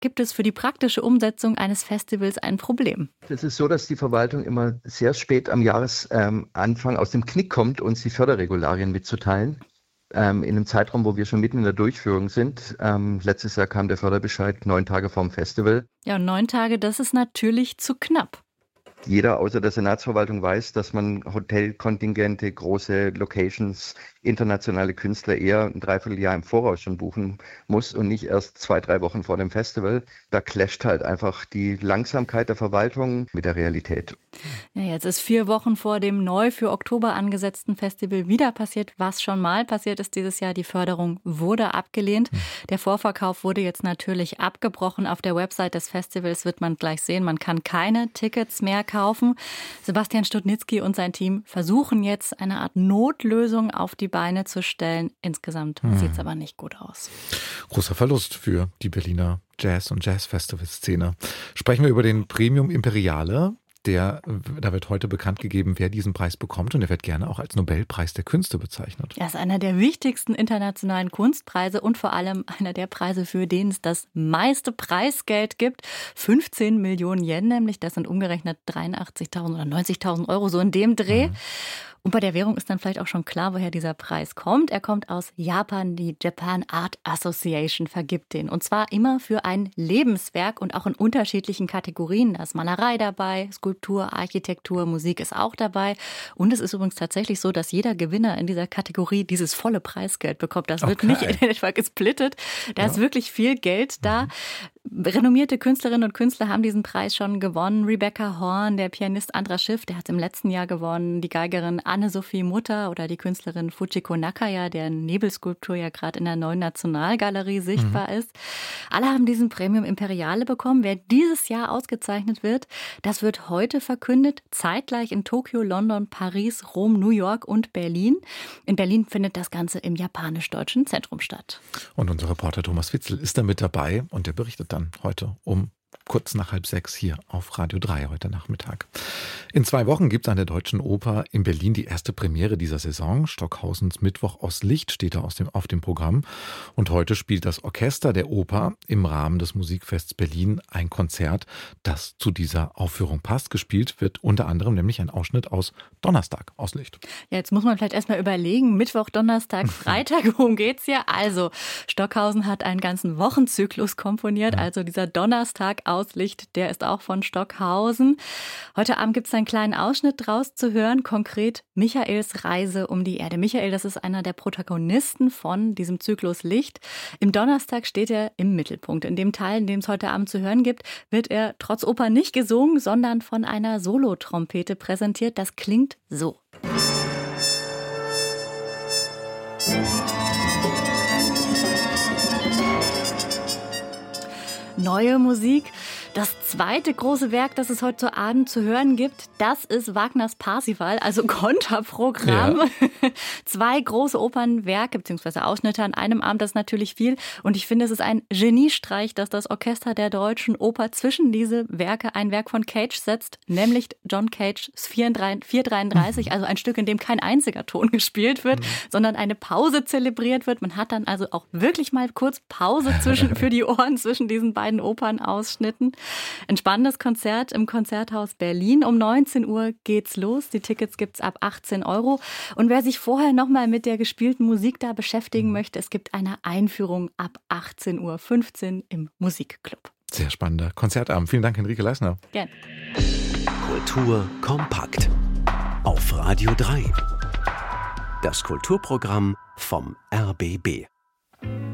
gibt es für die praktische Umsetzung eines Festivals ein Problem. Es ist so, dass die Verwaltung immer sehr spät am Jahresanfang aus dem Knick kommt, uns die Förderregularien mitzuteilen. In einem Zeitraum, wo wir schon mitten in der Durchführung sind. Letztes Jahr kam der Förderbescheid 9 Tage vorm Festival. Ja, und 9 Tage, das ist natürlich zu knapp. Jeder außer der Senatsverwaltung weiß, dass man Hotelkontingente, große Locations, internationale Künstler eher ein Dreivierteljahr im Voraus schon buchen muss und nicht erst 2-3 Wochen vor dem Festival. Da clasht halt einfach die Langsamkeit der Verwaltung mit der Realität. Ja, jetzt ist 4 Wochen vor dem neu für Oktober angesetzten Festival wieder passiert, was schon mal passiert ist dieses Jahr. Die Förderung wurde abgelehnt. Der Vorverkauf wurde jetzt natürlich abgebrochen. Auf der Website des Festivals wird man gleich sehen, man kann keine Tickets mehr kaufen. Sebastian Studnitzky und sein Team versuchen jetzt eine Art Notlösung auf die Beine zu stellen. Insgesamt sieht es aber nicht gut aus. Großer Verlust für die Berliner Jazz- und Jazz-Festival-Szene. Sprechen wir über den Premium Imperiale. Da wird heute bekannt gegeben, wer diesen Preis bekommt, und er wird gerne auch als Nobelpreis der Künste bezeichnet. Er ist einer der wichtigsten internationalen Kunstpreise und vor allem einer der Preise, für den es das meiste Preisgeld gibt. 15 Millionen Yen nämlich, das sind umgerechnet 83.000 oder 90.000 Euro, so in dem Dreh. Und bei der Währung ist dann vielleicht auch schon klar, woher dieser Preis kommt. Er kommt aus Japan. Die Japan Art Association vergibt den. Und zwar immer für ein Lebenswerk und auch in unterschiedlichen Kategorien. Da ist Malerei dabei, Skulptur, Architektur, Musik ist auch dabei. Und es ist übrigens tatsächlich so, dass jeder Gewinner in dieser Kategorie dieses volle Preisgeld bekommt. Das wird nicht in etwa gesplittet. Da ist wirklich viel Geld da. Renommierte Künstlerinnen und Künstler haben diesen Preis schon gewonnen. Rebecca Horn, der Pianist Andras Schiff, der hat es im letzten Jahr gewonnen. Die Geigerin Anne-Sophie Mutter oder die Künstlerin Fujiko Nakaya, deren Nebelskulptur ja gerade in der Neuen Nationalgalerie sichtbar ist. Alle haben diesen Premium Imperiale bekommen. Wer dieses Jahr ausgezeichnet wird, das wird heute verkündet. Zeitgleich in Tokio, London, Paris, Rom, New York und Berlin. In Berlin findet das Ganze im Japanisch-Deutschen Zentrum statt. Und unser Reporter Thomas Witzel ist da mit dabei und der berichtet dann heute um kurz nach 5:30 hier auf Radio 3 heute Nachmittag. In 2 Wochen gibt es an der Deutschen Oper in Berlin die erste Premiere dieser Saison. Stockhausens Mittwoch aus Licht steht da auf dem Programm. Und heute spielt das Orchester der Oper im Rahmen des Musikfests Berlin ein Konzert, das zu dieser Aufführung passt. Gespielt wird unter anderem nämlich ein Ausschnitt aus Donnerstag aus Licht. Ja, jetzt muss man vielleicht erstmal überlegen, Mittwoch, Donnerstag, Freitag, worum geht's hier? Also, Stockhausen hat einen ganzen Wochenzyklus komponiert, also dieser Donnerstag aus Licht, der ist auch von Stockhausen. Heute Abend gibt es einen kleinen Ausschnitt draus zu hören, konkret Michaels Reise um die Erde. Michael, das ist einer der Protagonisten von diesem Zyklus Licht. Im Donnerstag steht er im Mittelpunkt. In dem Teil, in dem es heute Abend zu hören gibt, wird er trotz Oper nicht gesungen, sondern von einer Solotrompete präsentiert. Das klingt so. Neue Musik. Das zweite große Werk, das es heute Abend zu hören gibt, das ist Wagners Parzival, also Konterprogramm. Ja. 2 große Opernwerke bzw. Ausschnitte an einem Abend, das ist natürlich viel. Und ich finde, es ist ein Geniestreich, dass das Orchester der Deutschen Oper zwischen diese Werke ein Werk von Cage setzt, nämlich John Cages 433, also ein Stück, in dem kein einziger Ton gespielt wird, sondern eine Pause zelebriert wird. Man hat dann also auch wirklich mal kurz Pause für die Ohren zwischen diesen beiden Opernausschnitten. Ein spannendes Konzert im Konzerthaus Berlin. Um 19 Uhr geht's los. Die Tickets gibt's ab 18 €. Und wer sich vorher nochmal mit der gespielten Musik da beschäftigen möchte, es gibt eine Einführung ab 18:15 Uhr im Musikclub. Sehr spannender Konzertabend. Vielen Dank, Henrike Leisner. Gerne. Kultur kompakt auf Radio 3. Das Kulturprogramm vom RBB.